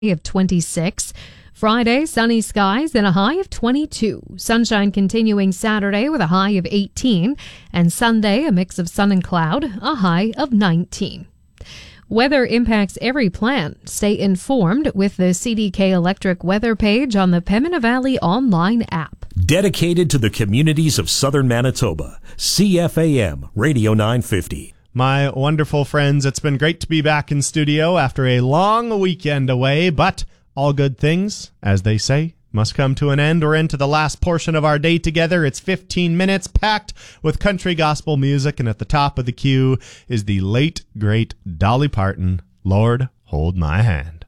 of 26. Friday, sunny skies and a high of 22. Sunshine continuing Saturday with a high of 18. And Sunday, a mix of sun and cloud, a high of 19. Weather impacts every plant. Stay informed with the CDK Electric weather page on the Pembina Valley online app. Dedicated to the communities of southern Manitoba, CFAM Radio 950. My wonderful friends, it's been great to be back in studio after a long weekend away, but all good things, as they say, must come to an end. We're into the last portion of our day together. It's 15 minutes packed with country gospel music, and at the top of the queue is the late, great Dolly Parton, Lord, Hold My Hand.